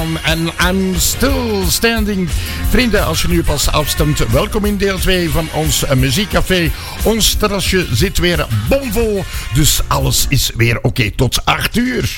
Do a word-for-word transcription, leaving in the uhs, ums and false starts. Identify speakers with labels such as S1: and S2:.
S1: Down en I'm Still Standing. Vrienden, als je nu pas afstemt, welkom in deel twee van ons muziekcafé. Ons terrasje zit weer bomvol, dus alles is weer oké tot acht uur.